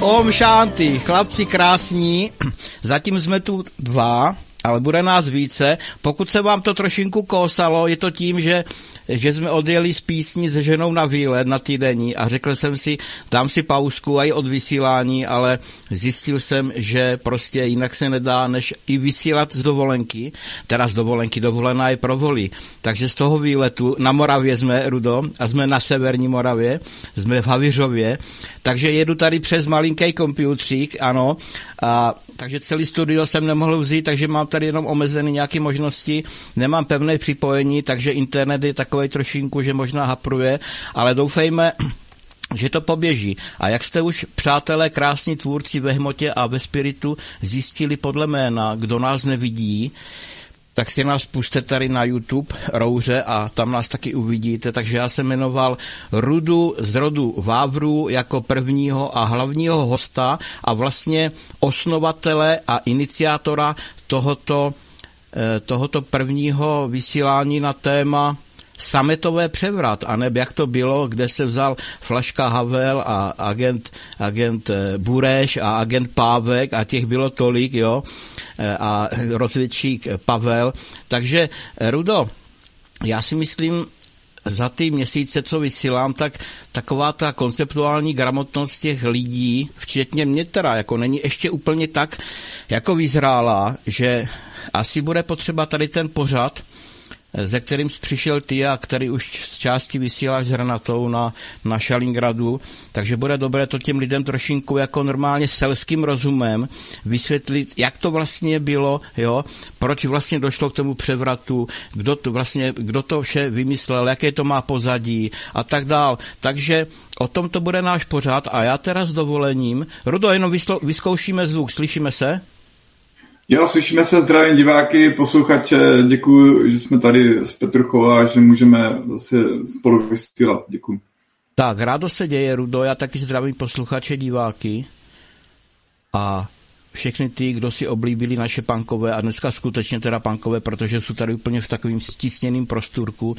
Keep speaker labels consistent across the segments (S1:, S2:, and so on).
S1: Om Shanti, chlapci krásní, zatím jsme tu 2, ale bude nás více. Pokud se vám to trošinku kousalo, je to tím, že jsme odjeli z písní se ženou na výlet na týdenní a řekl jsem si, dám si pauzku i od vysílání, ale zjistil jsem, že prostě jinak se nedá, než i vysílat z dovolenky, teda z dovolenky, dovolená je pro voli. Takže z toho výletu na Moravě jsme, Rudo, a jsme na severní Moravě, jsme v Havířově, takže jedu tady přes malinký komputřík, ano, a takže celý studio jsem nemohl vzít, takže mám tady jenom omezené nějaké možnosti, nemám pevné připojení, takže internet je takovej trošinku, že možná hapruje, ale doufejme, že to poběží. A jak jste už, přátelé, krásní tvůrci ve hmotě a ve spiritu zjistili podle jména, kdo nás nevidí, tak si nás puste tady na YouTube, Rouře, a tam nás taky uvidíte. Takže já jsem jmenoval Rudu z rodu Vávrů jako prvního a hlavního hosta a vlastně osnovatele a iniciátora tohoto prvního vysílání na téma sametové převrat, aneb jak to bylo, kde se vzal Flaška Havel a agent Bureš a agent Pávek a těch bylo tolik, jo, a rozvědčík Pavel. Takže, Rudo, já si myslím, za ty měsíce, co vysílám, tak taková ta konceptuální gramotnost těch lidí, včetně mě teda, jako není ještě úplně tak jako vyzrála, že asi bude potřeba tady ten pořad, ze kterým jsi přišel ty a který už z části vysíláš s Renatou na Šalingradu, takže bude dobré to těm lidem trošinku jako normálně selským rozumem vysvětlit, jak to vlastně bylo, jo, proč vlastně došlo k tomu převratu, kdo to vše vymyslel, jaké to má pozadí a tak dál. Takže o tom to bude náš pořad a já teda s dovolením, Rudo, jenom vyzkoušíme zvuk, slyšíme se?
S2: Jo, slyšíme se, zdravím diváky, posluchače, děkuji, že jsme tady z Petruchova a že můžeme zase spolu vysílat, děkuji.
S1: Tak, rádo se děje, Rudo, já taky zdravím posluchače, diváky a všechny ty, kdo si oblíbili naše punkové a dneska skutečně teda punkové, protože jsou tady úplně v takovým stisněným prostůrku,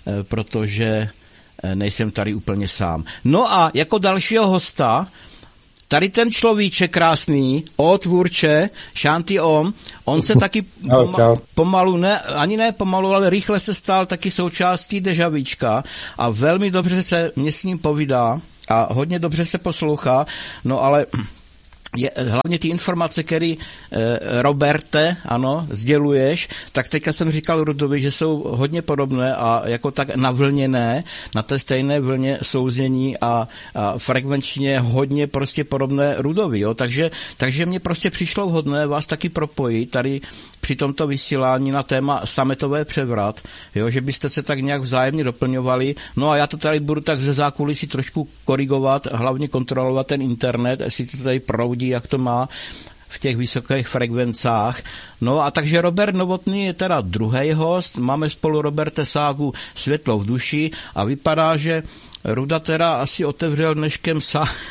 S1: protože nejsem tady úplně sám. No a jako dalšího hosta tady ten človíček krásný, tvůrče, Shanti Om, on se taky pomalu, ani ne pomalu, ale rychle se stal taky součástí Dežavíčka a velmi dobře se mě s ním povídá a hodně dobře se poslouchá, no ale hlavně ty informace, které Roberte, ano, sděluješ, tak teďka jsem říkal Rudovi, že jsou hodně podobné a jako tak navlněné, na té stejné vlně souznění a frekvenčně hodně prostě podobné Rudovi, jo, takže mě prostě přišlo vhodné vás taky propojit tady při tomto vysílání na téma sametové převrat, jo, že byste se tak nějak vzájemně doplňovali. No a já to tady budu tak ze zákulisí trošku korigovat, hlavně kontrolovat ten internet, jestli to tady proudí, jak to má v těch vysokých frekvencách. No a takže Robert Novotný je teda druhý host, máme spolu Roberte ságu Světlo v duši a vypadá, že Ruda teda asi otevřel dneškem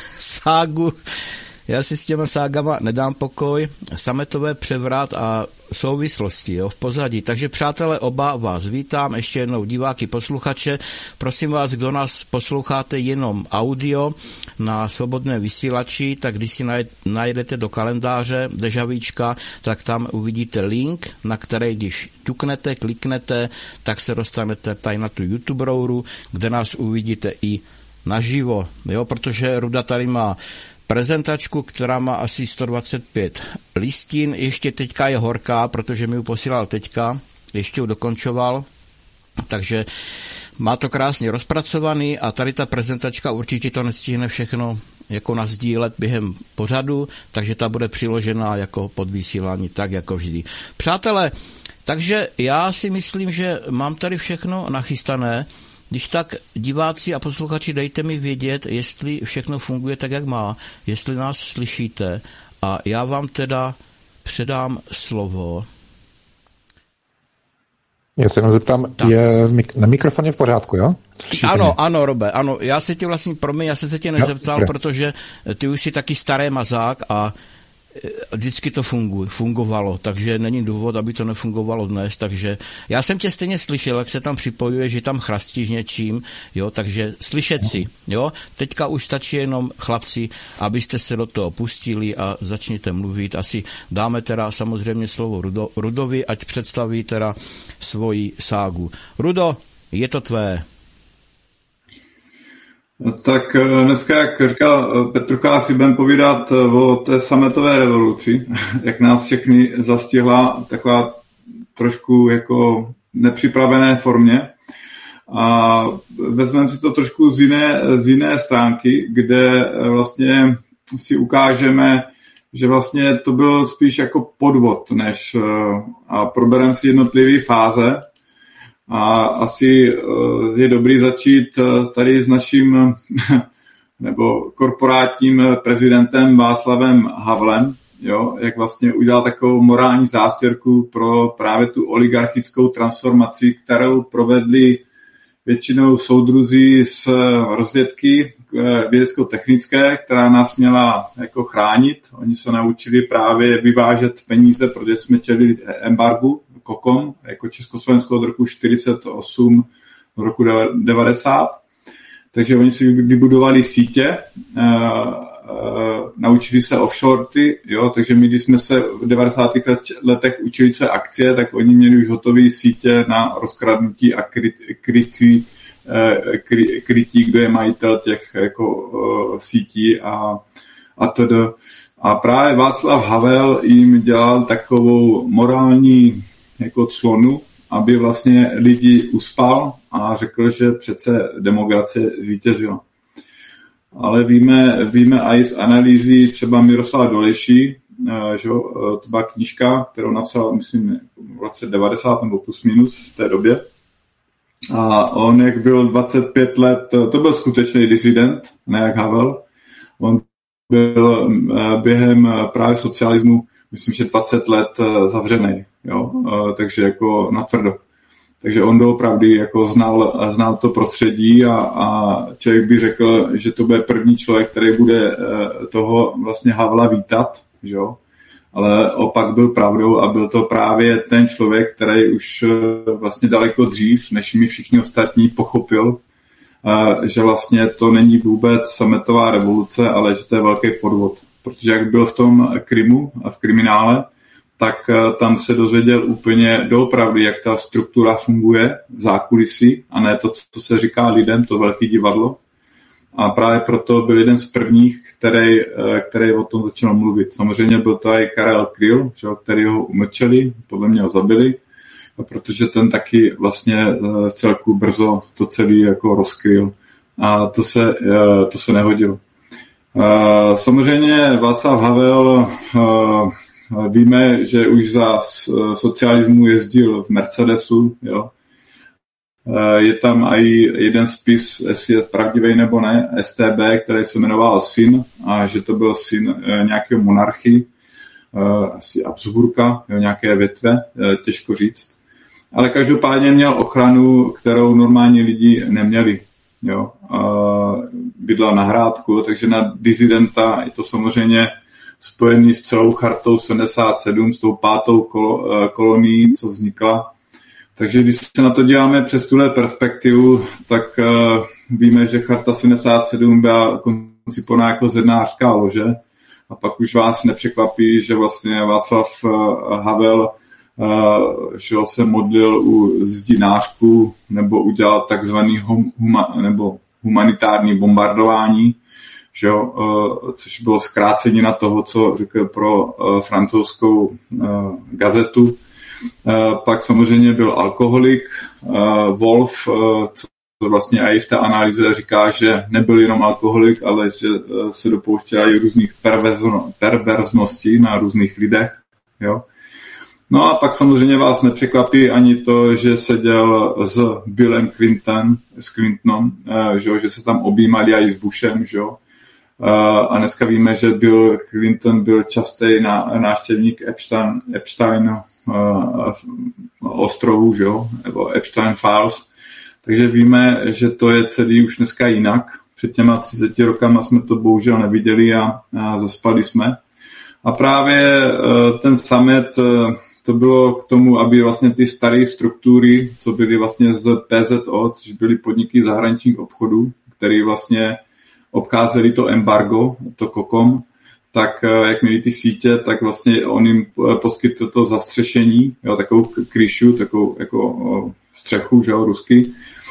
S1: ságu. Já si s těma ságama nedám pokoj, sametové převrat a souvislosti, jo, v pozadí. Takže přátelé, oba vás vítám, ještě jednou diváky, posluchače. Prosím vás, kdo nás posloucháte jenom audio na svobodné vysílači, tak když si najdete do kalendáře Dežavíčka, tak tam uvidíte link, na který když ťuknete, kliknete, tak se dostanete tady na tu YouTube rouru, kde nás uvidíte i naživo, jo, protože Ruda tady má prezentačku, která má asi 125 listin, ještě teďka je horká, protože mi ji posílal teďka, ještě ji dokončoval, takže má to krásně rozpracovaný a tady ta prezentačka určitě to nestihne všechno jako nasdílet během pořadu, takže ta bude přiložená jako podvysílání, tak jako vždy. Přátelé, takže já si myslím, že mám tady všechno nachystané. Když tak diváci a posluchači, dejte mi vědět, jestli všechno funguje tak, jak má, jestli nás slyšíte a já vám teda předám slovo.
S3: Já se jenom zeptám, je na mikrofoně v pořádku, jo?
S1: Ano, Robe, ano, já se tě vlastně, já jsem se tě nezeptal, protože ty už jsi taky starý mazák a vždycky to fungovalo, takže není důvod, aby to nefungovalo dnes, takže já jsem tě stejně slyšel, jak se tam připojuje, že tam chrastíš něčím, jo, takže slyšet si, jo, teďka už stačí jenom chlapci, abyste se do toho pustili a začněte mluvit, asi dáme teda samozřejmě slovo Rudovi, ať představí teda svoji ságu. Rudo, je to tvé.
S2: Tak dneska, jak říkal Petrucha, si budeme povídat o té sametové revoluci, jak nás všechny zastihla taková trošku jako nepřipravené formě. A vezmeme si to trošku z jiné stránky, kde vlastně si ukážeme, že vlastně to byl spíš jako podvod, než a probereme si jednotlivé fáze. A asi je dobrý začít tady s naším nebo korporátním prezidentem Václavem Havlem, jo, jak vlastně udělal takovou morální zástěrku pro právě tu oligarchickou transformaci, kterou provedli většinou soudruzí z rozvědky vědecko-technické, která nás měla jako chránit. Oni se naučili právě vyvážet peníze, protože jsme čelili embargu, KOKOM, jako Československo od roku 48 do roku 90. Takže oni si vybudovali sítě, naučili se offshorty, jo, takže my, když jsme se v 90. letech učili, co je akcie, tak oni měli už hotové sítě na rozkradnutí a krytí, kdo je majitel těch jako sítí a tedy. A právě Václav Havel jim dělal takovou morální jako clonu, aby vlastně lidi uspal a řekl, že přece demokracie zvítězila. Ale víme i z analýzy třeba Miroslava Dolejší, že to byla knížka, kterou napsal, myslím, v roce 90 nebo plus minus v té době. A on, jak byl 25 let, to byl skutečný disident, ne jak Havel. On byl během právě socialismu, myslím, že 20 let zavřený, jo, takže jako natvrdo. Takže on doopravdy jako znal to prostředí a člověk by řekl, že to bude první člověk, který bude toho vlastně Havla vítat, že jo. Ale opak byl pravdou a byl to právě ten člověk, který už vlastně daleko dřív, než my všichni ostatní pochopil, že vlastně to není vůbec sametová revoluce, ale že to je velký podvod. Protože jak byl v tom Krymu a v kriminále, tak tam se dozvěděl úplně doopravdy, jak ta struktura funguje v zákulisí a ne to, co se říká lidem, to velké divadlo. A právě proto byl jeden z prvních, který o tom začal mluvit. Samozřejmě byl to i Karel Kryl, který ho umlčeli, podle mě ho zabili, protože ten taky vlastně celku brzo to celý jako rozkryl. A to se nehodilo. Samozřejmě Václav Havel, víme, že už za socialismu jezdil v Mercedesu, jo. Je tam i jeden spis, jestli je pravdivý nebo ne, STB, který se jmenoval Syn, a že to byl syn nějakého monarchy, asi Habsburka, jo, nějaké větve, těžko říct. Ale každopádně měl ochranu, kterou normální lidi neměli. Jo. Bydlel na Hrádku, takže na disidenta je to samozřejmě spojený s celou chartou 77, s tou 5. kolonií, co vznikla. Takže když se na to díváme přes tuhle perspektivu, tak víme, že charta 77 byla koncipovaná jako zednářská lože a pak už vás nepřekvapí, že vlastně Václav Havel že se modlil u zdinářku nebo udělal takzvaný humanitární bombardování, že jo, což bylo zkrácení na toho, co řekl pro francouzskou gazetu. Pak samozřejmě byl alkoholik, Wolf, co vlastně i v té analýze říká, že nebyl jenom alkoholik, ale že se dopouštěl i různých perverzností na různých lidech. Jo. No a pak samozřejmě vás nepřekvapí ani to, že seděl s Billem Clintonem, že se tam objímali i s Bushem, že jo. A dneska víme, že Bill Clinton byl častý návštěvník Epstein ostrovu, že jo, nebo Epstein Files. Takže víme, že to je celý už dneska jinak. Před těma 30 rokama jsme to bohužel neviděli a zaspali jsme. A právě ten summit, to bylo k tomu, aby vlastně ty staré struktury, co byly vlastně z PZO, což byly podniky zahraničních obchodů, které vlastně obcházeli to embargo, to COCOM, tak jak měli ty sítě, tak vlastně on jim poskytl to zastřešení, jo, takovou kryšu, takovou jako střechu, že jo, rusky.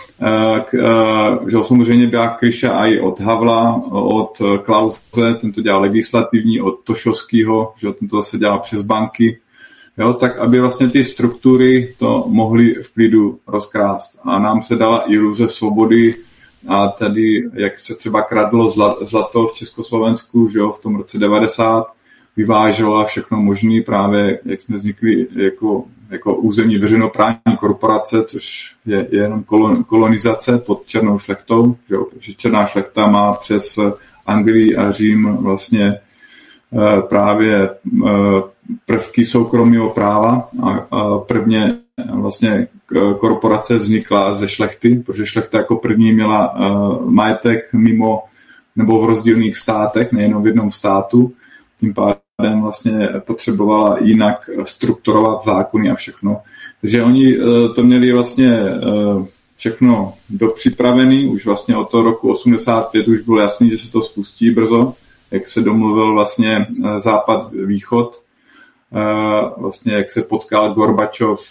S2: Že samozřejmě byla kryša i od Havla, od Klause, ten to dělal legislativní, od Tošovského, že ten to zase dělal přes banky, jo, tak aby vlastně ty struktury to mohly v klidu rozkrást. A nám se dala iluze svobody a tady, jak se třeba kradlo zlato v Československu, že jo, v tom roce 90, vyvážela všechno možné, právě jak jsme vznikli jako územní veřejnoprávní korporace, což je jenom kolonizace pod černou šlechtou, že jo, protože černá šlechta má přes Anglii a Řím vlastně právě prvky soukromého práva a prvně vlastně korporace vznikla ze šlechty, protože šlechta jako první měla majetek mimo nebo v rozdílných státech, nejenom v jednom státu, tím pádem vlastně potřebovala jinak strukturovat zákony a všechno. Takže oni to měli vlastně všechno dopřipravený, už vlastně od toho roku 85 už bylo jasný, že se to spustí brzo, jak se domluvil vlastně západ-východ, vlastně jak se potkal Gorbačov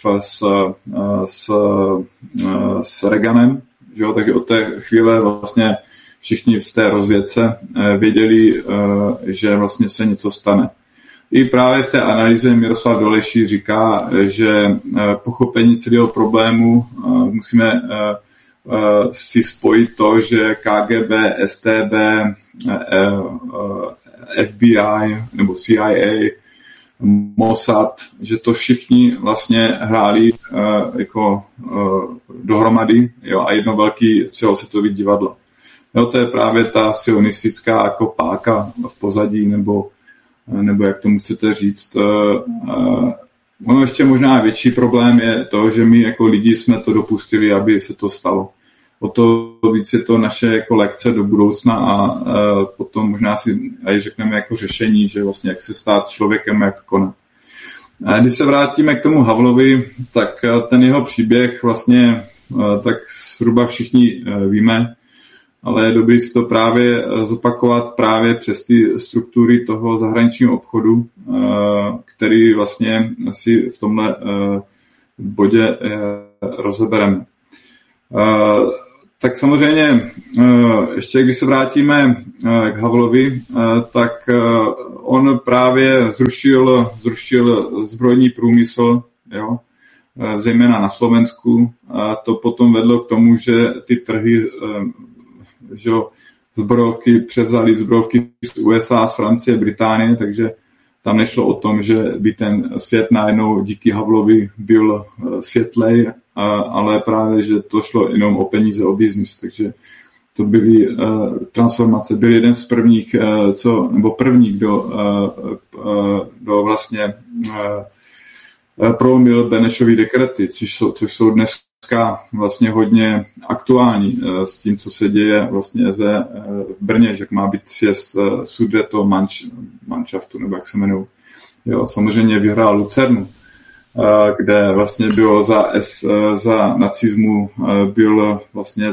S2: s Reaganem, že jo? Takže od té chvíle vlastně všichni v té rozvědce věděli, že vlastně se něco stane. I právě v té analýze Miroslav Dolejší říká, že pochopení celého problému musíme si spojit to, že KGB, STB, FBI nebo CIA, Mossad, že to všichni vlastně hráli jako dohromady, jo, a jedno velký celosvětový divadlo. Jo, to je právě ta sionistická jako páka v pozadí, nebo jak tomu chcete říct. Ono ještě možná větší problém je to, že my jako lidi jsme to dopustili, aby se to stalo. O to víc je to naše jako lekce do budoucna a potom možná si aj řekneme jako řešení, že vlastně jak se stát člověkem, jak konat. A když se vrátíme k tomu Havlovi, tak ten jeho příběh vlastně tak zhruba všichni víme, ale je dobré si to právě zopakovat právě přes ty struktury toho zahraničního obchodu, který vlastně si v tomhle bodě rozebereme. Tak samozřejmě, ještě když se vrátíme k Havlovi, tak on právě zrušil zbrojní průmysl, jo, zejména na Slovensku. A to potom vedlo k tomu, že ty trhy, že zbrojovky převzali zbrojovky z USA, z Francie, Británie, takže tam nešlo o tom, že by ten svět najednou díky Havlovi byl světlej, ale právě, že to šlo jenom o peníze, o biznis, takže to byly transformace. Byl jeden z prvních, první, kdo vlastně prolomil Benešovy dekrety, což jsou dneska vlastně hodně aktuální s tím, co se děje vlastně v Brně, že má být sjezd Sudeto Manšaftu, nebo jak se jmenují. Jo, samozřejmě vyhrál Lucernu, kde vlastně bylo za nacismu byl vlastně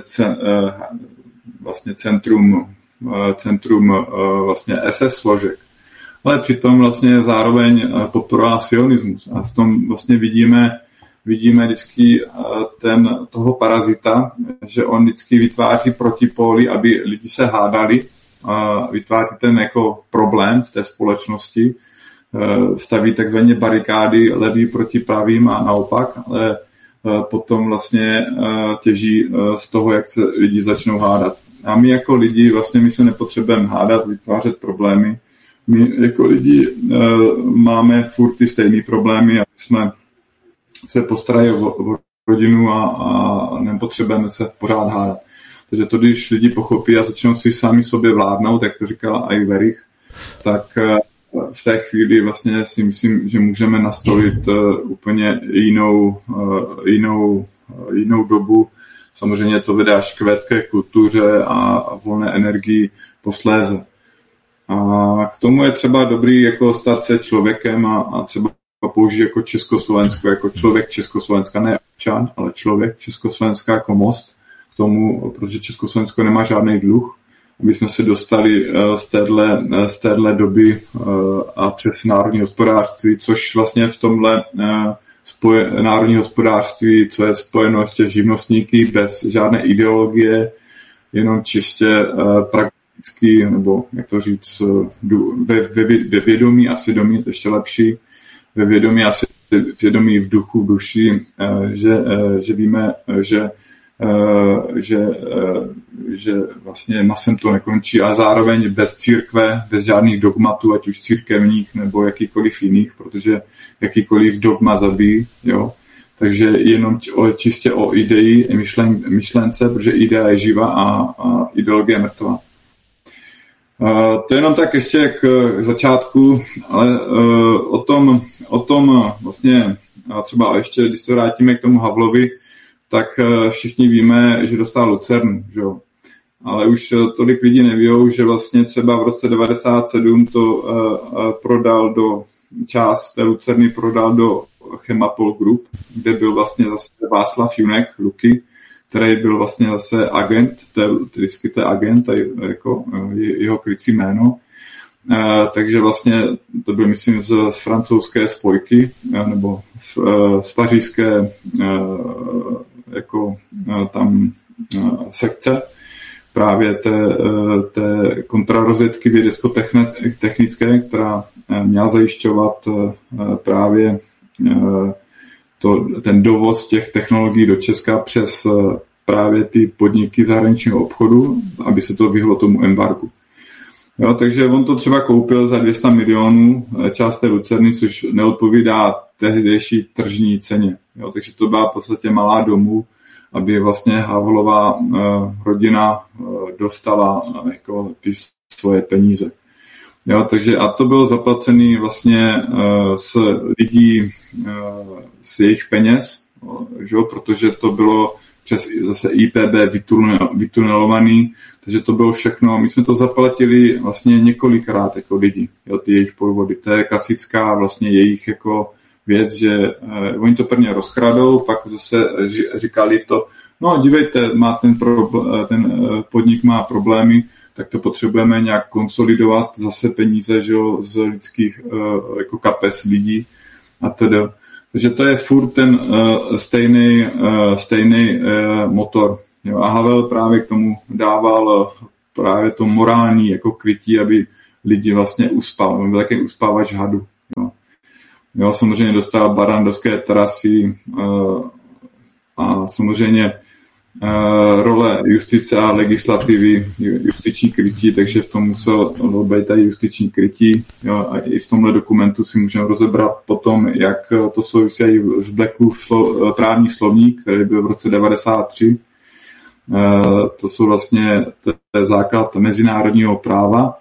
S2: centrum vlastně SS složek. Ale přitom vlastně zároveň podporoval sionismus. A v tom vlastně vidíme vždycky toho parazita, že on vždycky vytváří protipóly, aby lidi se hádali, vytváří ten jako problém v té společnosti, staví takzvané barikády levý proti pravým a naopak, ale potom vlastně těží z toho, jak se lidi začnou hádat. A my jako lidi vlastně my se nepotřebujeme hádat, vytvářet problémy. My jako lidi máme furt ty stejné problémy a jsme se postarají o rodinu a nepotřebujeme se pořád hádat. Takže to, když lidi pochopí a začnou si sami sobě vládnout, jak to říkal i Verich, tak v té chvíli vlastně si myslím, že můžeme nastolit úplně jinou dobu. Samozřejmě to vede až k védské kultuře a volné energii posléze. A A k tomu je třeba dobrý jako stát se člověkem a třeba použít jako Československo, jako člověk Československa, ne občan, ale člověk Československa jako most k tomu, protože Československo nemá žádný dluh, aby jsme se dostali z téhle doby a přes národní hospodářství, což vlastně v tomhle národní hospodářství, co je spojeno ještě s živnostníky, bez žádné ideologie, jenom čistě prakticky, nebo jak to říct, ve vědomí a svědomí, to ještě lepší, ve vědomí a svědomí v duchu, v duši, že víme, že vlastně masem to nekončí, a zároveň bez církve, bez žádných dogmatů, ať už církevních nebo jakýkoliv jiných, protože jakýkoliv dogma zabíjí, jo. Takže jenom čistě o ideji, myšlence, protože idea je živa a ideologie je mrtvá. To je jenom tak ještě k začátku, ale o tom vlastně třeba ještě, když se vrátíme k tomu Havlovi, tak všichni víme, že dostal Lucernu, že jo. Ale už tolik lidí neví, že vlastně třeba v roce 1997 to prodal část té Lucerny prodal do Chemapol Group, kde byl vlastně zase Václav Junek, Luky, který byl vlastně zase agent, vždycky to je agent, jako jeho krycí jméno. Takže vlastně to byl, myslím, z francouzské spojky, nebo z pařížské jako tam sekce právě té kontrarozvědky vědecko-technické, která měla zajišťovat právě ten dovoz těch technologií do Česka přes právě ty podniky zahraničního obchodu, aby se to vyhlo tomu embargu. Jo, takže on to třeba koupil za 200 milionů část té Lucerny, což neodpovídá tehdejší tržní ceně. Jo, takže to byla v podstatě malá domů, aby vlastně Havlová rodina dostala jako ty svoje peníze. Jo, takže a to bylo zaplacený vlastně z lidí, z jejich peněz, že, protože to bylo přes zase IPB vytunelovaný, takže to bylo všechno. My jsme to zaplatili vlastně několikrát jako lidi, jo, ty jejich podvody. To je klasická vlastně jejich jako věc, že oni to prvně rozkradou, pak zase říkali to, no dívejte, ten podnik má problémy, tak to potřebujeme nějak konsolidovat, zase peníze, že jo, z lidských jako kapes lidí a teda. Takže to je furt ten stejný motor. Jo. A Havel právě k tomu dával právě to morální jako krytí, aby lidi vlastně uspal. Byl takový uspávač hadu. Jo, samozřejmě dostal barandovské terasy a samozřejmě role justice a legislativy, justiční krytí, takže v tom musel být tady justiční krytí. Jo, a i v tomhle dokumentu si můžeme rozebrat potom, jak to souvisí z Blackův právní slovník, který byl v roce 1993. To jsou vlastně základ mezinárodního práva,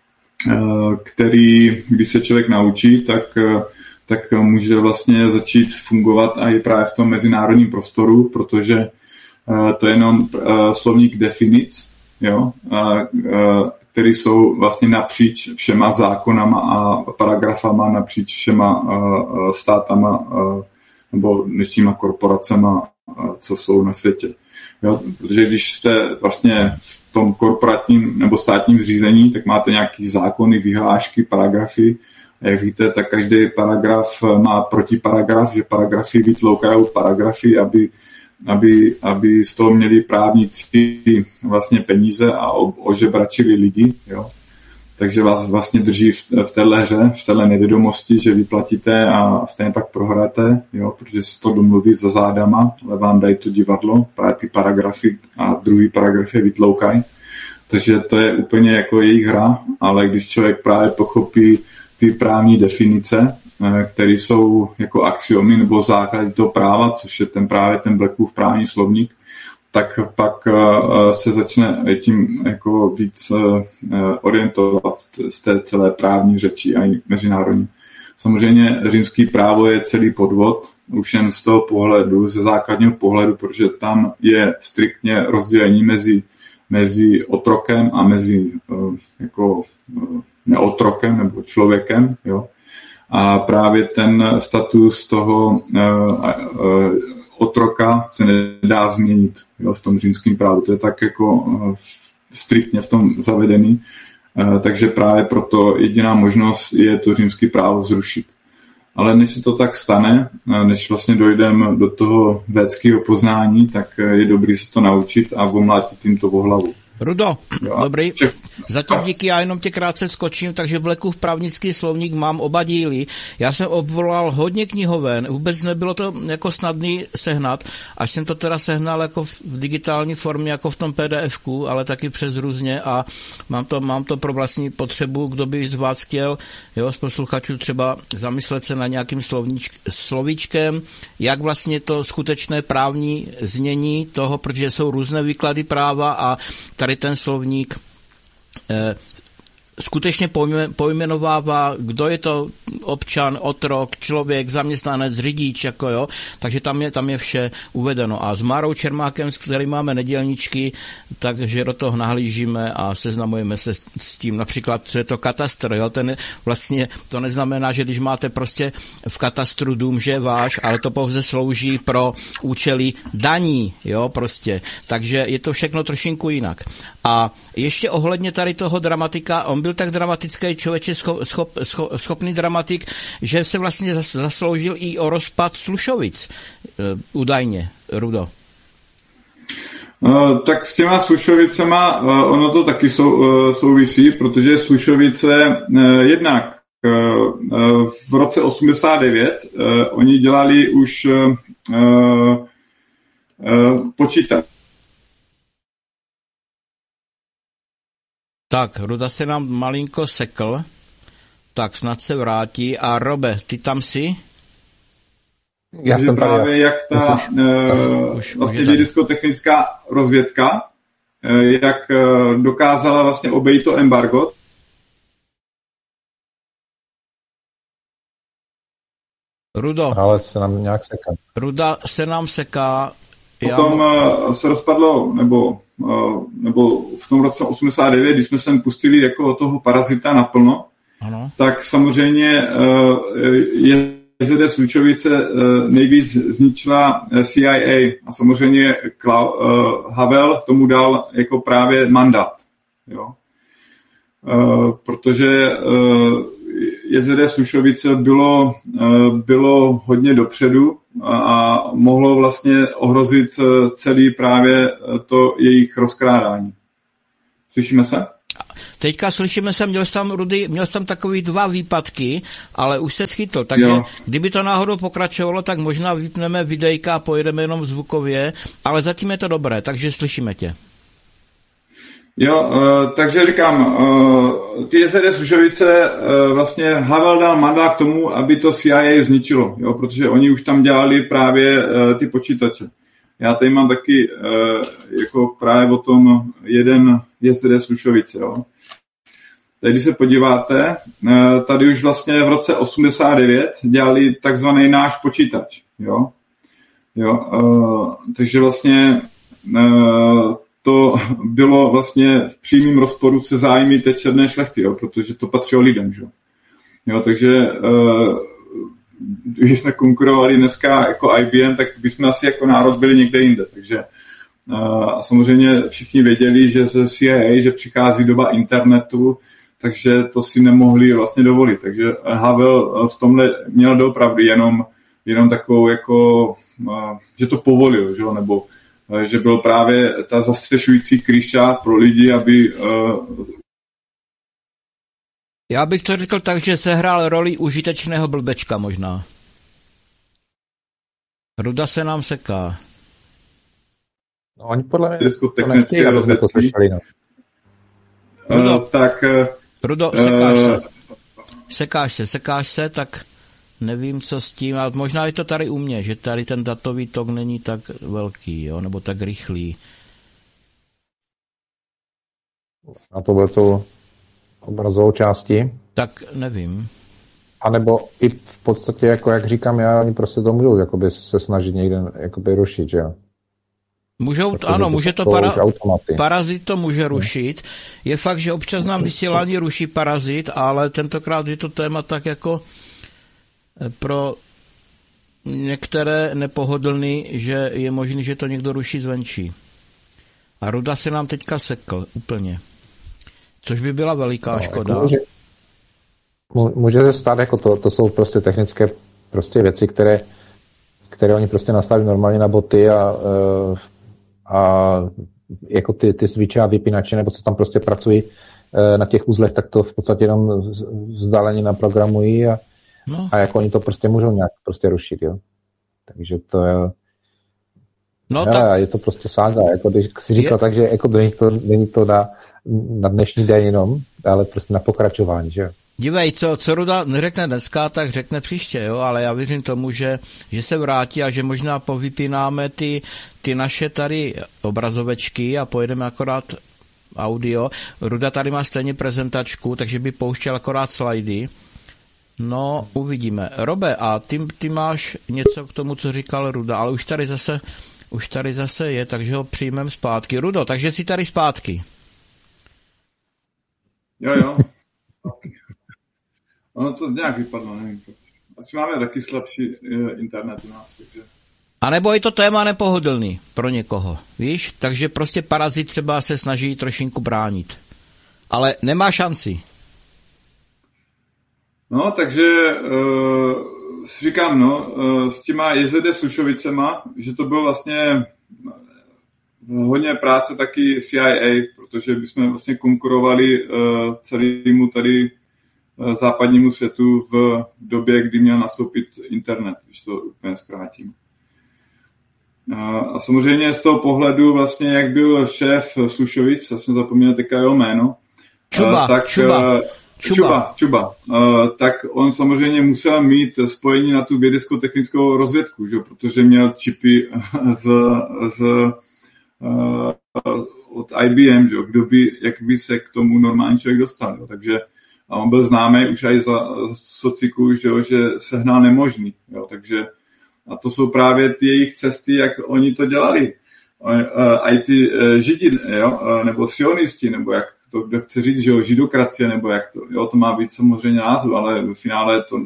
S2: který, když se člověk naučí, tak může vlastně začít fungovat i právě v tom mezinárodním prostoru, protože to je jenom slovník definic, jo, který jsou vlastně napříč všema zákonama a paragrafama, napříč všema státama nebo dnešníma korporacema, co jsou na světě. Jo, protože když jste vlastně v tom korporátním nebo státním zřízení, tak máte nějaký zákony, vyhlášky, paragrafy. A jak víte, tak každý paragraf má protiparagraf, že paragrafy vytloukají paragrafy, aby z toho měli právníci vlastně peníze a ožebračili lidi. Jo. Takže vás vlastně drží v téhle hře, v téhle nevědomosti, že vyplatíte a stejně pak prohráte, jo, protože se to domluví za zádama, ale vám dají to divadlo, právě ty paragrafy a druhý paragrafy vytloukají. Takže to je úplně jako jejich hra, ale když člověk právě pochopí ty právní definice, které jsou jako axiomy nebo základy toho práva, což je právě ten Blackův právní slovník, tak pak se začne tím jako víc orientovat z té celé právní řeči a i mezinárodní. Samozřejmě římský právo je celý podvod, už jen z toho pohledu, ze základního pohledu, protože tam je striktně rozdělení mezi otrokem a mezi jako otrokem nebo člověkem, jo. A právě ten status toho otroka se nedá změnit, jo, v tom římském právu. To je tak jako striktně v tom zavedený. Takže právě proto jediná možnost je to římské právo zrušit. Ale než se to tak stane, než vlastně dojdeme do toho védského poznání, tak je dobrý se to naučit a omlátit jim to o hlavu.
S1: Rudo, dobrý. Zatím díky, já jenom tě krátce skočím, takže v Blekův právnický slovník mám oba díly. Já jsem obvolal hodně knihoven, vůbec nebylo to jako snadný sehnat, až jsem to teda sehnal jako v digitální formě, jako v tom PDF-ku, ale taky přes různě a mám to pro vlastní potřebu, kdo by z vás chtěl, jo, z posluchačů třeba zamyslet se na nějakým slovíčkem, jak vlastně to skutečné právní znění toho, protože jsou různé výklady práva a tady ten slovník skutečně pojmenovává, kdo je to občan, otrok, člověk, zaměstnanec, řidič, jako jo, takže tam je vše uvedeno. A s Márou Čermákem, s kterým máme nedělničky, takže do toho nahlížíme a seznamujeme se s tím, například, co je to katastr, jo, ten vlastně, to neznamená, že když máte prostě v katastru dům, že je váš, ale to pouze slouží pro účely daní, jo, prostě. Takže je to všechno trošinku jinak. A ještě ohledně tady toho dramatika, on byl tak dramatický člověče, schopný dramatik, že se vlastně zasloužil i o rozpad Slušovic, údajně, Rudo.
S2: Tak s těma Slušovicema ono to taky souvisí, protože Slušovice jednak v roce 89 oni dělali už počítač.
S1: Tak, Ruda se nám malinko sekl, tak snad se vrátí. A Robe, ty tam jsi?
S2: Já jsem právě jak ta vlastně vědecko-technická rozvědka, jak dokázala vlastně obejít to embargo.
S1: Rudo.
S3: Ale se nám nějak seká.
S1: Ruda se nám seká.
S2: Potom se rozpadlo, nebo v tom roce 89, když jsme sem pustili jako toho parazita naplno, ano. Tak samozřejmě JZD Slučovice nejvíc zničila CIA a samozřejmě Havel tomu dal jako právě mandát. Jo? Protože JZD Slušovice bylo hodně dopředu a mohlo vlastně ohrozit celý právě to jejich rozkrádání. Slyšíme se?
S1: Teďka slyšíme se, měl jsi tam takový 2 výpadky, ale už se schytl, takže jo. Kdyby to náhodou pokračovalo, tak možná vypneme videjka a pojedeme jenom zvukově, ale zatím je to dobré, takže slyšíme tě.
S2: Jo, takže říkám, ty JZD Slušovice vlastně Havel dal mandát k tomu, aby to CIA zničilo, jo, protože oni už tam dělali právě ty počítače. Já tady mám taky jako právě o tom jeden JZD Slušovice, jo. Tady, když se podíváte, tady už vlastně v roce 89 dělali takzvaný náš počítač, jo. Takže vlastně to bylo vlastně v přímém rozporu se zájmy té černé šlechty, jo, protože to patřilo lidem, jo, takže když jsme konkurovali dneska jako IBM, tak bychom asi jako národ byli někde jinde, takže a samozřejmě všichni věděli, že ze CIA, že přichází doba internetu, takže to si nemohli vlastně dovolit, takže Havel v tomhle měl doopravdy jenom takovou jako, že to povolil, že? Nebo že byl právě ta zastřešující kryša pro lidi, aby...
S1: Já bych to řekl tak, že sehrál roli užitečného blbečka možná. Ruda se nám seká.
S3: No oni podle mě to nechtějí, aby jsme to slyšeli. No.
S1: Rudo, sekáš se, tak nevím, co s tím, ale možná je to tady u mě, že tady ten datový tok není tak velký, jo, nebo tak rychlý.
S3: A to bylo to obrazovou části?
S1: Tak nevím.
S3: A nebo i v podstatě, jako jak říkám já, oni prostě to můžou jakoby se snažit někde jakoby rušit, že jo?
S1: Může to parazit to může rušit. Je fakt, že občas nám vysílání ruší parazit, ale tentokrát je to téma tak jako pro některé nepohodlný, že je možný, že to někdo ruší zvenčí. A Ruda se nám teďka sekl úplně. Což by byla veliká škoda.
S3: Jako může se stát, jako to jsou prostě technické prostě věci, které oni prostě nastaví normálně na boty a jako ty switche a vypínače, nebo co tam prostě pracují na těch uzlech, tak to v podstatě jenom vzdáleně naprogramují a jako oni to prostě můžou nějak prostě rušit, jo. Takže to je... je to prostě sága, jako když si říkal tak, že jako není to na dnešní den jenom, ale prostě na pokračování, že jo.
S1: Dívej, co Ruda neřekne dneska, tak řekne příště, jo, ale já věřím tomu, že se vrátí a že možná povypínáme ty naše tady obrazovečky a pojedeme akorát audio. Ruda tady má stejně prezentačku, takže by pouštěl akorát slajdy. No, uvidíme. Robe, a ty máš něco k tomu, co říkal Ruda, ale už tady zase je, takže ho přijmem zpátky. Rudo, takže jsi tady zpátky.
S2: Jo. Ono to nějak vypadlo, nevím. Asi máme taky slabší internet u nás, takže...
S1: A nebo je to téma nepohodlný pro někoho, víš? Takže prostě parazit třeba se snaží trošinku bránit. Ale nemá šanci.
S2: No, takže si říkám, s těma JZD Slušovicema, že to bylo vlastně hodně práce taky CIA, protože bychom vlastně konkurovali celému tady západnímu světu v době, kdy měl nastoupit internet, když to úplně zkrátím. A samozřejmě z toho pohledu vlastně, jak byl šéf Slušovic, já jsem zapomněl teďka jeho jméno, Čuba. Tak on samozřejmě musel mít spojení na tu vědecko-technickou rozvědku, že? Protože měl čipy od IBM, že? Jak by se k tomu normální člověk dostal. Jo? Takže a on byl známý už i za sociku, že sehnal nemožný. Jo? Takže a to jsou právě ty jejich cesty, jak oni to dělali. A i ty židi, jo? Nebo sionisti, nebo jak to kdo chce říct, že jo, židokracie, nebo jak to, jo, to má být samozřejmě název, ale v finále to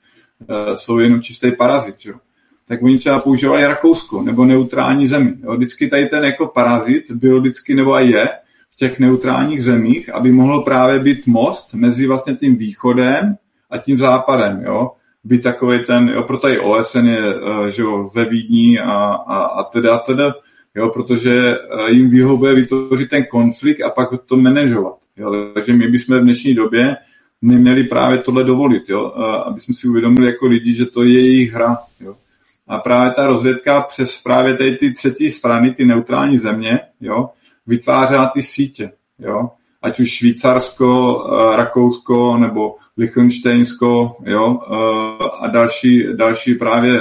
S2: jsou jenom čistý parazit, jo. Tak oni třeba používali Rakousko, nebo neutrální zemi. Jo. Vždycky tady ten jako parazit byl vždycky, nebo i je, v těch neutrálních zemích, aby mohl právě být most mezi vlastně tím východem a tím západem, jo. Být takovej ten, jo, proto i OSN je, že jo, ve Vídni a teda, jo, protože jim vyhovuje vytvořit ten konflikt a pak to manažovat. Jo. Takže my bychom v dnešní době neměli právě tohle dovolit, jo, aby jsme si uvědomili jako lidi, že to je jejich hra. Jo. A právě ta rozvědka přes právě tady ty třetí strany, ty neutrální země, jo, vytvářela ty sítě. Jo. Ať už Švýcarsko, Rakousko nebo Lichtenštejnsko, jo, a další právě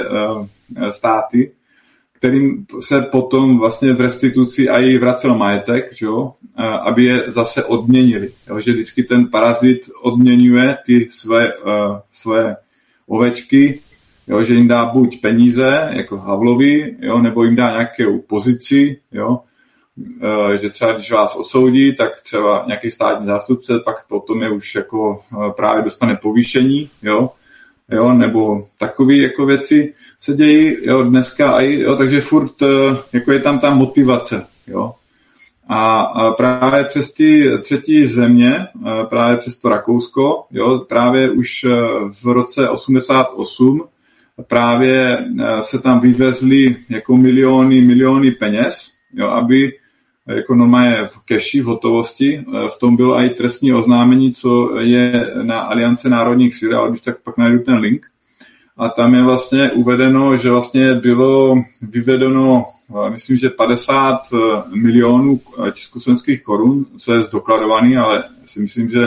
S2: státy, kterým se potom vlastně v restituci i vracel majetek, že jo, aby je zase odměnili. Jo, že vždycky ten parazit odměňuje ty své ovečky, jo, že jim dá buď peníze, jako Havlovi, jo, nebo jim dá nějakou pozici, jo, že třeba když vás odsoudí, tak třeba nějaký státní zástupce, pak potom je už jako právě dostane povýšení, jo, nebo takové jako věci se dějí, jo, dneska, jo, takže furt jako je tam ta motivace, jo. A právě přes ty třetí země, právě přes to Rakousko, jo, právě už v roce 88 právě se tam vyvezly jako miliony peněz, jo, aby jako normálně v keši, v hotovosti. V tom bylo i trestní oznámení, co je na Aliance národních sil, ale když tak pak najdu ten link. A tam je vlastně uvedeno, že vlastně bylo vyvedeno, myslím, že 50 milionů československých korun, co je zdokladovaný, ale si myslím, že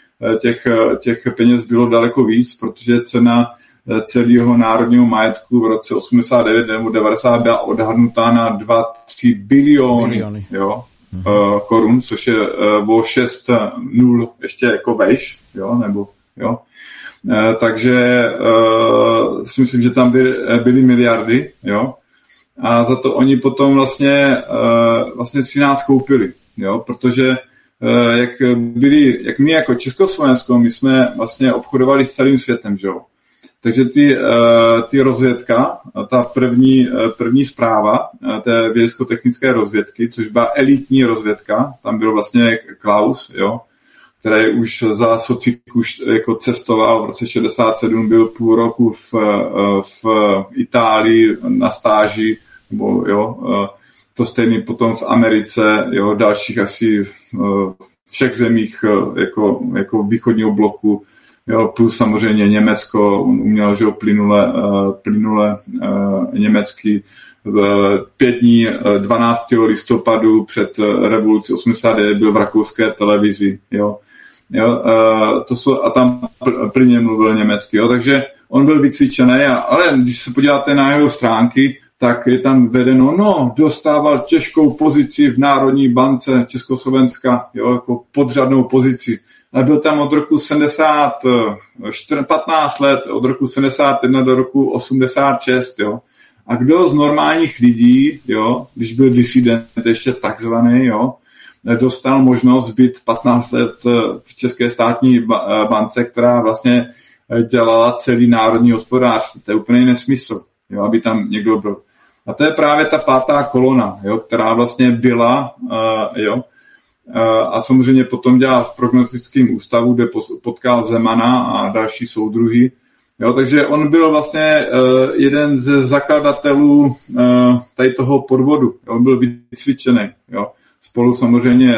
S2: těch peněz bylo daleko víc, protože cena celého národního majetku v roce 89 nebo 90 byla odhadnutá na 2-3 biliony. Jo, korun, což je o 6 nul ještě jako vejš, jo, nebo jo. Takže si myslím, že tam byly miliardy, jo. a za to oni potom vlastně si nás koupili, jo, protože jak my jako Československo, my jsme vlastně obchodovali s celým světem, že jo. Takže ty rozvědka, ta první zpráva té vědecko-technické rozvědky, což byla elitní rozvědka, tam byl vlastně Klaus, jo, který už za sociku jako cestoval v roce 67, byl půl roku v Itálii na stáži, nebo jo, to stejný potom v Americe, jo, dalších asi všech zemích jako východního bloku, jo, plus samozřejmě Německo, on uměl, že jo, plynule německy. 5 dní 12. listopadu před revolucí 89 byl v rakouské televizi, jo. A tam plně mluvil německy, jo, takže on byl vycvičený, ale když se podíváte na jeho stránky, tak je tam vedeno, dostával těžkou pozici v Národní bance Československa, jo, jako podřadnou pozici. A byl tam od roku 15 let, od roku 71 do roku 86, jo. A kdo z normálních lidí, jo, když byl disident ještě takzvaný, jo, dostal možnost být 15 let v České státní bance, která vlastně dělala celý národní hospodářství. To je úplný nesmysl, jo, aby tam někdo byl. A to je právě ta 5. kolona, jo, která vlastně byla, jo, a samozřejmě potom dělal v prognostickém ústavu, kde potkal Zemana a další soudruhy. Jo, takže on byl vlastně jeden ze zakladatelů tady toho podvodu. Jo, on byl vycvičený. Jo. Spolu samozřejmě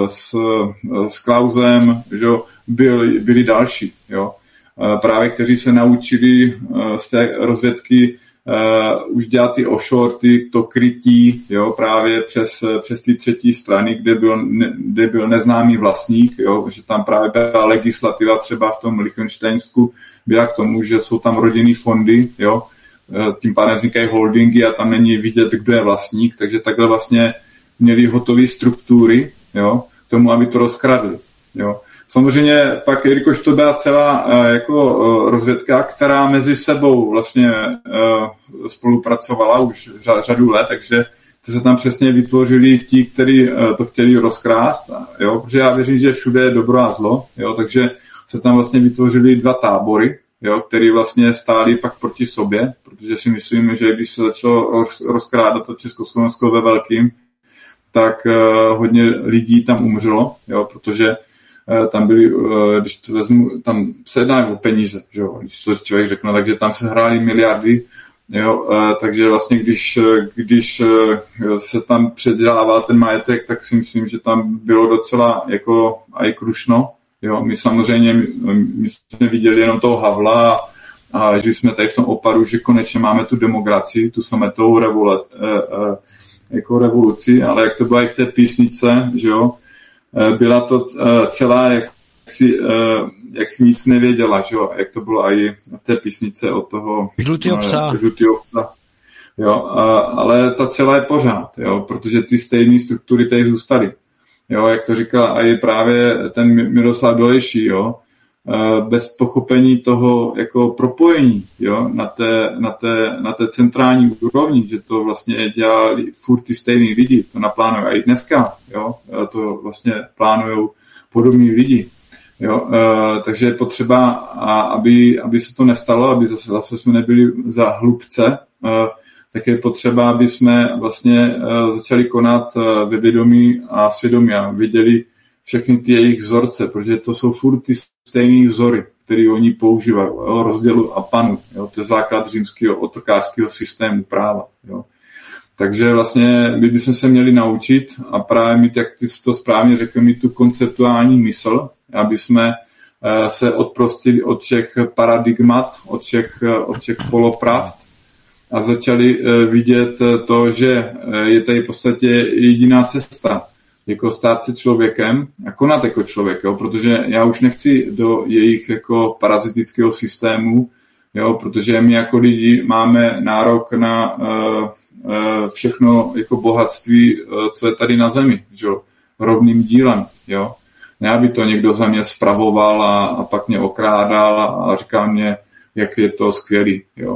S2: s Klausem, že byli další. Jo. Právě kteří se naučili z té rozvědky už dělat ty offshore, to krytí, jo, právě přes ty třetí strany, kde byl neznámý vlastník, jo, že tam právě byla legislativa třeba v tom Lichtensteinsku byla k tomu, že jsou tam rodinný fondy, jo, tím pádem vznikají holdingy a tam není vidět, kdo je vlastník, takže takhle vlastně měli hotové struktury, jo, k tomu, aby to rozkradli, jo. Samozřejmě pak, jelikož to byla celá jako rozvědka, která mezi sebou vlastně spolupracovala už řadu let, takže se tam přesně vytvořili ti, kteří to chtěli rozkrást, jo, protože já věřím, že všude je dobro a zlo, jo, takže se tam vlastně vytvořili 2 tábory, jo, které vlastně stály pak proti sobě, protože si myslím, že když se začalo rozkrádat to Československo ve velkým, tak hodně lidí tam umřelo, jo, protože tam byli, když to vezmu, tam se jedná o peníze, že jo, když to člověk řekne, takže tam se hrály miliardy, jo, takže vlastně když se tam předělával ten majetek, tak si myslím, že tam bylo docela jako aj krušno, jo, my samozřejmě, my jsme viděli jenom toho Havla a že jsme tady v tom Oparu, že konečně máme tu demokracii, tu sametovou revoluci, ale jak to bylo i v té písnice, že jo, byla to celá, jak si nic nevěděla, že jo, jak to bylo i v té písnice od toho
S1: Žlutýho psa.
S2: Jo, ale ta celá je pořád, jo, protože ty stejné struktury tady zůstaly. Jo, jak to říkal i právě ten Miroslav Dolejší, jo, bez pochopení toho jako propojení, jo, na té centrální úrovni, že to vlastně dělali furt ty stejný lidi, to naplánují i dneska, jo, to vlastně plánujou podobní lidi, jo, takže je potřeba, aby se to nestalo, aby zase jsme nebyli za hlubce, tak je potřeba, aby jsme vlastně začali konat ve vědomí a svědomí a viděli všechny ty jejich vzorce, protože to jsou furt ty stejné vzory, které oni používají, jo, rozdělu a panu, jo, to je základ římského otrokářského systému práva. Jo. Takže vlastně my bychom se měli naučit a právě mít, jak ty to správně řekl, mít tu konceptuální mysl, aby jsme se odprostili od těch paradigmat, od těch polopravd a začali vidět to, že je tady v podstatě jediná cesta, jako stát se člověkem a konat jako člověk, jo, protože já už nechci do jejich jako parazitického systému, jo, protože my jako lidi máme nárok na všechno jako bohatství, co je tady na zemi, jo, rovným dílem, jo. Ne, aby to někdo za mě spravoval a pak mě okrádal a říkal mě, jak je to skvělý, jo.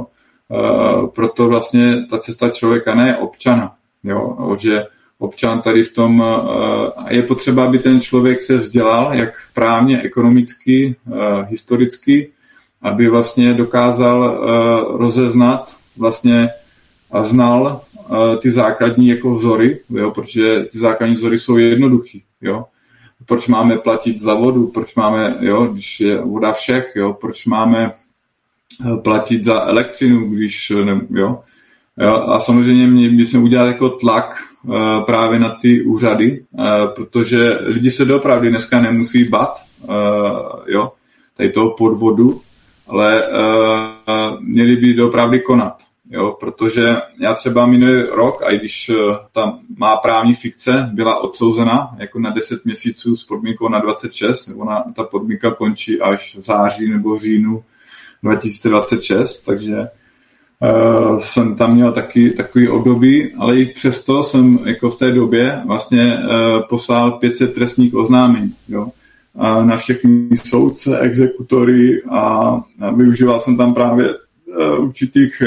S2: proto vlastně ta cesta člověka ne občana, jo, že občan tady v tom je potřeba, aby ten člověk se vzdělal, jak právně, ekonomicky, historicky, aby vlastně dokázal rozeznat vlastně a znal ty základní jako vzory, jo, protože ty základní vzory jsou jednoduchý, jo. Proč máme platit za vodu, proč máme, jo, když je voda všech, jo, proč máme platit za elektřinu, když, jo. A samozřejmě my bychom udělali jako tlak právě na ty úřady, protože lidi se doopravdy dneska nemusí bát, jo, tady toho podvodu, ale měli by doopravdy konat, jo, protože já třeba minulý rok, a i když tam má právní fikce, byla odsouzena jako na 10 měsíců s podmínkou na 26, ta podmínka končí až v září nebo v říjnu 2026, takže jsem tam měl taky takový období, ale i přesto jsem jako v té době vlastně poslal 500 trestních oznámení, jo, na všechny soudce, exekutory a využíval jsem tam právě určitých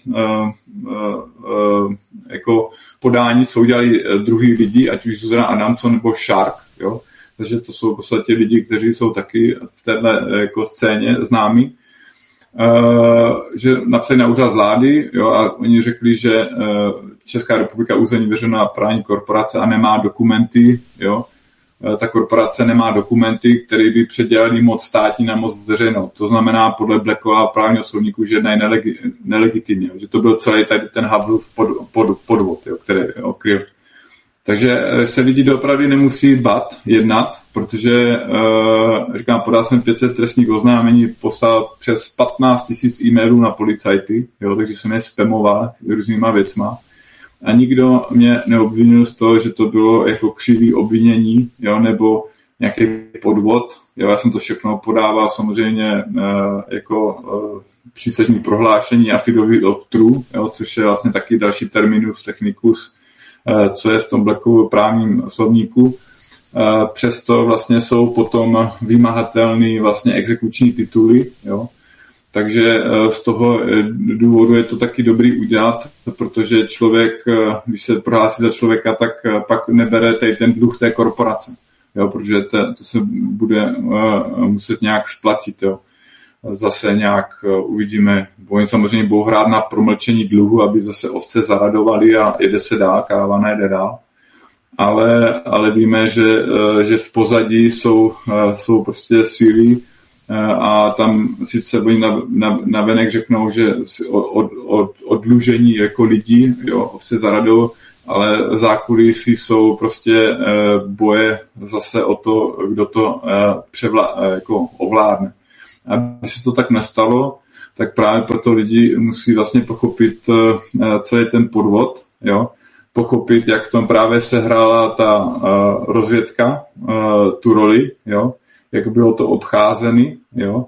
S2: jako podání, co udělali druhý lidi, ať už Zuzana Adamson nebo Shark, jo, takže to jsou v podstatě lidi, kteří jsou taky v téhle jako scéně známí. Že napsali na úřad vlády, jo, a oni řekli, že Česká republika územní veřejnoprávní korporace a nemá dokumenty, jo, ta korporace nemá dokumenty, které by předělali moc státní na moc veřejnou. To znamená podle Blackova právního slovníku, že jedna je nelegitimně, že to byl celý tady ten Havlův podvod, jo, který okryl. Takže se lidi doopravdy nemusí bát jednat, protože, říkám, podal jsem 500 trestních oznámení, poslal přes 15 000 e-mailů na policajty, jo, takže jsem je spamoval různýma věcma. A nikdo mě neobvinil z toho, že to bylo jako křivý obvinění, jo, nebo nějaký podvod. Jo, já jsem to všechno podával samozřejmě jako příslušné prohlášení affidavit of true, jo, což je vlastně taky další terminus technicus, co je v tom Blackovu právním slovníku. Přesto vlastně jsou potom vymahatelný vlastně exekuční tituly, jo. Takže z toho důvodu je to taky dobrý udělat, protože člověk, když se prohlásí za člověka, tak pak nebere tady ten dluh té korporace, jo, protože to se bude muset nějak splatit, jo. Zase nějak uvidíme, oni samozřejmě budou hrát na promlčení dluhu, aby zase ovce zaradovali a jede se dál, káva nejde dál. Ale víme, že v pozadí jsou prostě síly a tam sice oni navenek řeknou, že odlužení jako lidí, jo, ovce zaradou, ale zákulisí jsou prostě boje zase o to, kdo to jako ovládne. Aby se to tak nestalo, tak právě proto lidi musí vlastně pochopit celý ten podvod, jo, pochopit, jak v tom právě sehrála ta rozvědka tu roli, jo, jak bylo to obcházeny, jo.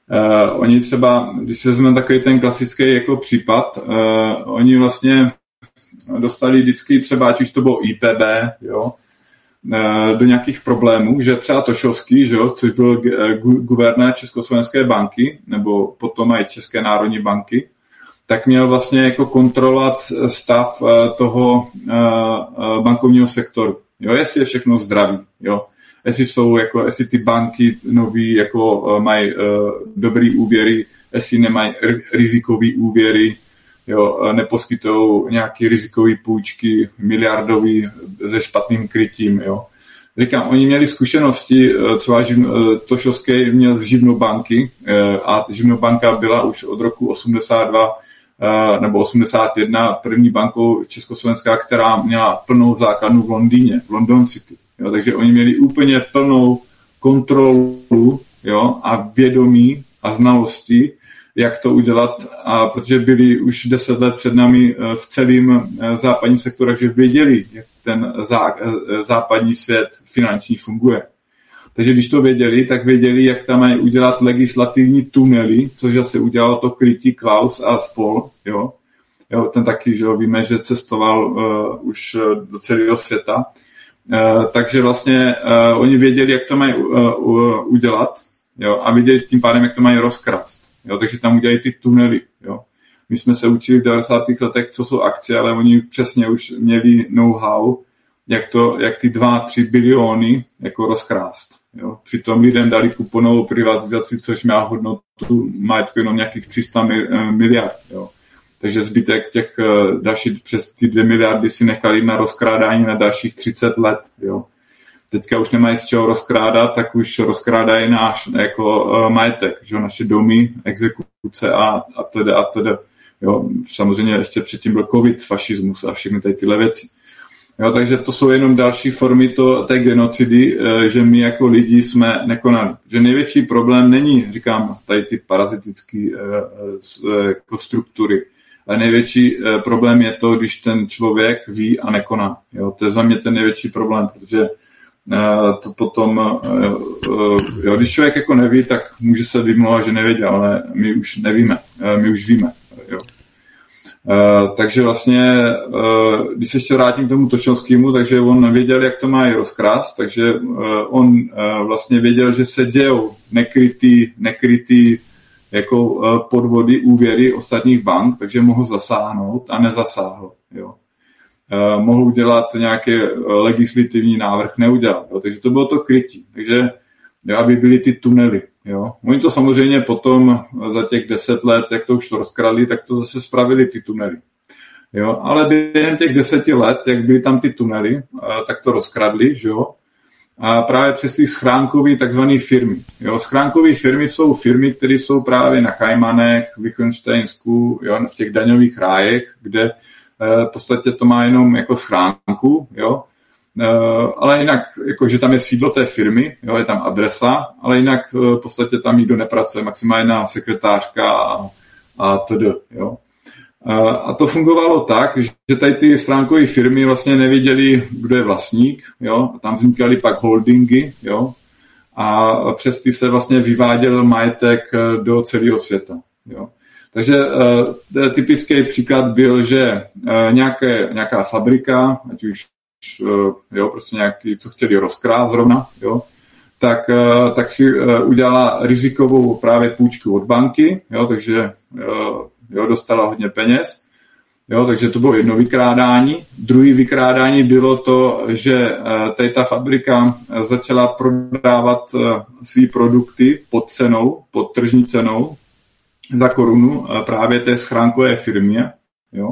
S2: Oni třeba, když se vezmeme takový ten klasický jako případ, oni vlastně dostali vždycky třeba, ať už to bylo IPB, jo, do nějakých problémů, že třeba Tošovský, že jo, což byl guvernér Československé banky, nebo potom i České národní banky, tak měl vlastně jako kontrolovat stav toho bankovního sektoru. Jo, jestli je všechno zdravý, jo. Jestli ty banky nový jako mají dobrý úvěry, jestli nemají rizikový úvěry, jo, neposkytují nějaký rizikový půjčky miliardový se špatným krytím, jo. Říkám, oni měli zkušenosti, třeba Tošovský měl z Živnobanky a Živnobanka byla už od roku 82 nebo 81 první bankou československá, která měla plnou základnu v Londýně, v London City. Jo, takže oni měli úplně plnou kontrolu, jo, a vědomí a znalosti, jak to udělat, a protože byli už 10 let před námi v celém západním sektoru, že věděli, jak ten západní svět finanční funguje. Takže když to věděli, tak věděli, jak tam mají udělat legislativní tunely, což zase udělal to krytí Klaus a spol, jo. Jo, ten taky, že jo, víme, že cestoval už do celého světa. Takže vlastně oni věděli, jak to mají udělat, jo, a věděli tím pádem, jak to mají rozkrást. Jo, takže tam udělají ty tunely. Jo. My jsme se učili v 90. letech, co jsou akcie, ale oni přesně už měli know-how, jak ty 2-3 biliony jako rozkrást. Jo. Přitom lidem dali kuponovou privatizaci, což má hodnotu majetku jenom nějakých 300 miliard. Jo. Takže zbytek těch dalších přes ty 2 miliardy si nechali na rozkrádání na dalších 30 let. Jo. Teďka už nemají z čeho rozkrádat, tak už rozkrádají náš jako majetek, že naše domy, exekuce a tedy. Jo. Samozřejmě ještě předtím byl covid, fašismus a všechny tady tyhle věci. Jo, takže to jsou jenom další formy té genocidy, že my jako lidi jsme nekonali. Že největší problém není, říkám, tady ty parazitické jako struktury, ale největší problém je to, když ten člověk ví a nekoná. Jo, to je za mě ten největší problém, protože to potom, jo, když člověk jako neví, tak může se vymlouvat, že nevěděl, ale my už nevíme, my už víme. Jo. Takže vlastně, když se ještě vrátím k tomu Točnovskému, takže on věděl, jak to má i rozkrást, takže on vlastně věděl, že se dějou nekrytý jako podvody, úvěry ostatních bank, takže mohl zasáhnout a nezasáhl. Jo. Mohl udělat nějaký legislativní návrh, neudělal. Jo. Takže to bylo to krytí. Takže aby byly ty tunely. Jo. Oni to samozřejmě potom za těch 10 let, jak to už to rozkradli, tak to zase spravili ty tunely. Jo. Ale během těch 10 let, jak byly tam ty tunely, tak to rozkradli, že jo. A právě přes ty schránkové takzvané firmy. Jo. Schránkové firmy jsou firmy, které jsou právě na Kajmanech, v Lichtenštejnsku, jo, v těch daňových rájech, kde v podstatě to má jenom jako schránku, jo. Ale jinak, jakože tam je sídlo té firmy, jo, je tam adresa, ale jinak v podstatě tam nikdo nepracuje, maximálně jedna sekretářka a td. Jo. A to fungovalo tak, že tady ty stránkové firmy vlastně nevěděli, kdo je vlastník, jo, a tam vznikaly pak holdingy, jo, a přes ty se vlastně vyváděl majetek do celého světa, jo. Takže typický příklad byl, že nějaká fabrika, ať už jo, prostě nějaký, co chtěli rozkrást zrovna, jo, tak si udělala rizikovou právě půjčku od banky, jo, takže jo, dostala hodně peněz, jo, takže to bylo jedno vykrádání. Druhé vykrádání bylo to, že tady ta fabrika začala prodávat své produkty pod cenou, pod tržní cenou za korunu právě té schránkové firmě, jo.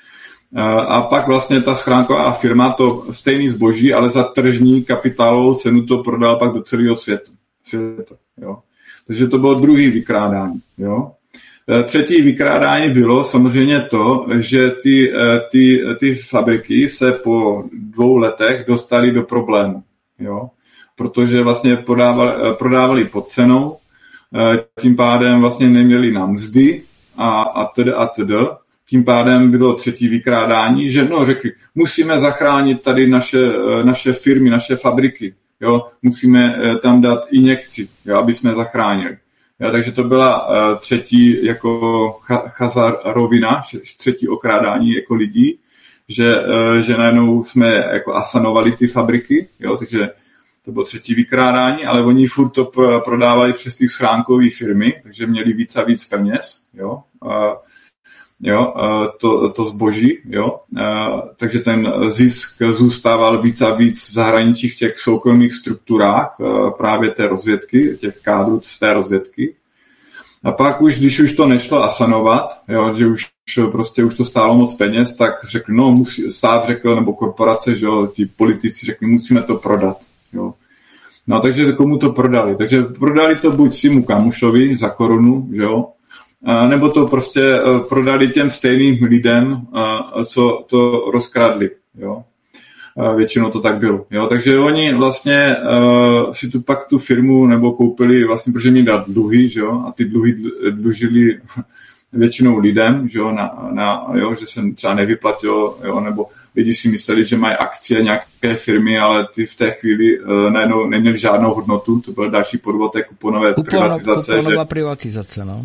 S2: A pak vlastně ta schránková firma to stejný zboží, ale za tržní kapitálovou cenu to prodala pak do celého světa. Jo. Takže to bylo druhý vykrádání. Jo. Třetí vykrádání bylo samozřejmě to, že ty fabriky se po 2 letech dostaly do problému. Jo. Protože vlastně prodávali pod cenou, tím pádem vlastně neměli na mzdy a tedy. Tím pádem bylo třetí vykrádání, že řekli, musíme zachránit tady naše firmy, naše fabriky, jo? Musíme tam dát injekci, jo? Aby jsme zachránili. Jo? Takže to byla třetí jako chazarovina, třetí okrádání jako lidí, že najednou jsme jako asanovali ty fabriky, jo? Takže to bylo třetí vykrádání, ale oni furt to prodávali přes ty schránkové firmy, takže měli víc a víc peněz, jo? Jo, to zboží, jo, takže ten zisk zůstával víc a víc v zahraničí v těch soukromých strukturách právě té rozvědky, těch kádrů z té rozvědky. A pak už, když už to nešlo asanovat, jo, že už to stálo moc peněz, tak řekli, stát řekl, nebo korporace, že jo, ti politici řekli, musíme to prodat, jo. No, takže komu to prodali? Takže prodali to buď svému kamušovi za korunu, že jo, nebo to prostě prodali těm stejným lidem, co to rozkradli. Jo? Většinou to tak bylo. Jo? Takže oni vlastně si pak tu firmu nebo koupili, vlastně, protože mi dát dluhy, že jo? A ty dluhy dlužili většinou lidem, že jo? Jo? Že se třeba nevyplatilo, jo? Nebo lidi si mysleli, že mají akcie nějaké firmy, ale ty v té chvíli najednou neměli žádnou hodnotu. To byl další podvod té kuponové privatizace.
S1: Kuponová privatizace, no.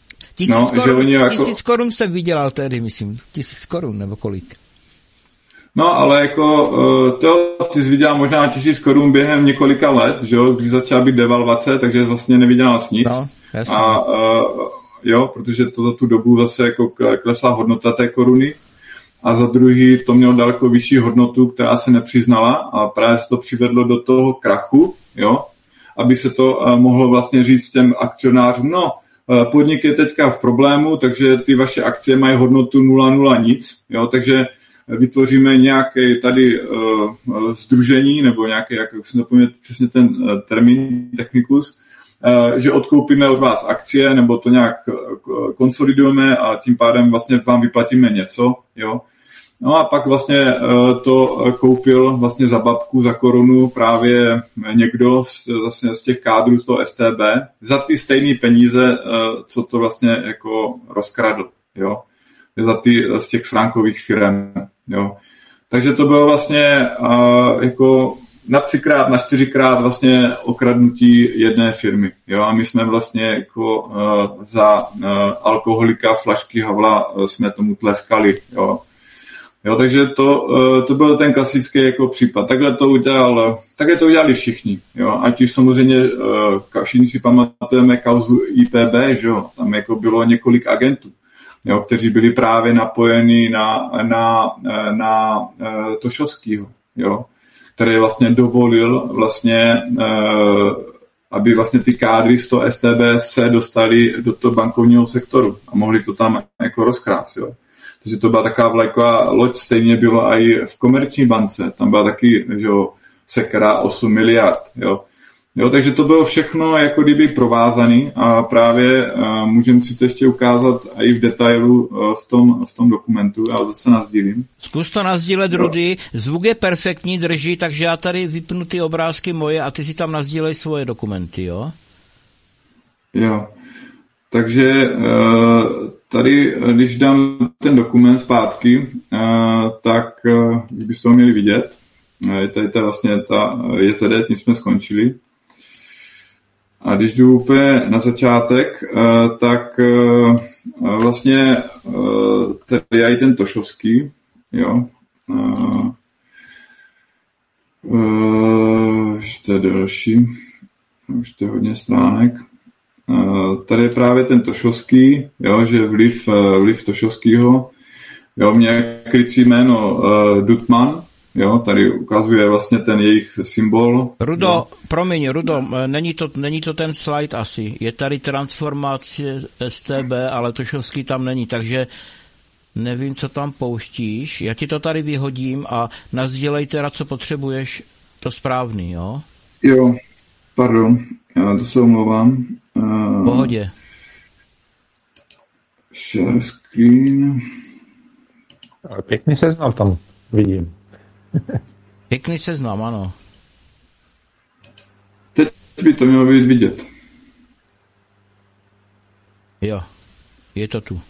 S1: 1000 korun jsem vydělal tehdy, myslím. 1000 korun nebo kolik?
S2: No, ale jako ty jsi vydělal možná 1000 korun během několika let, že jo, když začala být devalvace, takže vlastně nevydělal nic.
S1: No, jasně.
S2: jo, protože to za tu dobu zase jako klesla hodnota té koruny. A za druhý to mělo daleko vyšší hodnotu, která se nepřiznala a právě se to přivedlo do toho krachu, jo, aby se to mohlo vlastně říct těm akcionářům, no, podnik je teďka v problému, takže ty vaše akcie mají hodnotu 0,0 nic, jo, takže vytvoříme nějaké tady sdružení, nebo nějaké, jak si nepomínám přesně ten termín, technikus, že odkoupíme od vás akcie, nebo to nějak konsolidujeme a tím pádem vlastně vám vyplatíme něco, jo. No a pak vlastně to koupil vlastně za babku, za korunu právě někdo vlastně z těch kádrů z toho STB za ty stejné peníze, co to vlastně jako rozkradl, jo. Z těch schránkových firem, jo. Takže to bylo vlastně jako na 3x, na 4x vlastně okradnutí jedné firmy. Jo? A my jsme vlastně jako za alkoholika flašky Havla jsme tomu tleskali. Jo? Jo, takže to byl ten klasický jako případ. Takhle to udělali všichni. Jo? Ať už samozřejmě všichni si pamatujeme kauzu IPB, že jo? Tam jako bylo několik agentů, jo? Kteří byli právě napojeni na Tošovskýho, jo? Který vlastně dovolil vlastně, aby vlastně ty kádry z toho STB se dostali do toho bankovního sektoru a mohli to tam jako rozkrást, jo. Takže to byla taková vlajková loď, stejně bylo i v Komerční bance, tam byla taky, jo, sekera 8 miliard, jo. Jo, takže to bylo všechno jako kdyby provázaný a právě můžeme si to ještě ukázat i v detailu v tom dokumentu, já zase nasdílím.
S1: Zkus to nasdílet, Rudy, zvuk je perfektní, drží, takže já tady vypnu ty obrázky moje a ty si tam nasdílej svoje dokumenty, jo?
S2: Jo, takže tady, když dám ten dokument zpátky, tak byste ho měli vidět. Tady to je vlastně ta JZD, tím jsme skončili. A když jdu úplně na začátek, tak vlastně tady je i ten Tošovský, jo. Ještě je další, už to je hodně stránek. Tady je právě ten Tošovský, jo, že vliv Tošovskýho, jo, mě krycí jméno Dutman. Jo, tady ukazuje vlastně ten jejich symbol.
S1: Rudo, promiň, není to ten slide asi. Je tady transformace STB, ale Tošovský tam není, takže nevím, co tam pouštíš. Já ti to tady vyhodím a nasdílej teda, co potřebuješ, to správný, jo?
S2: Jo, pardon, to se omlouvám.
S1: V pohodě.
S2: Share screen.
S3: Pěkný seznam tam vidím.
S1: Pěkný seznam, ano.
S2: Teď by to mělo být vidět.
S1: Jo, je to tu.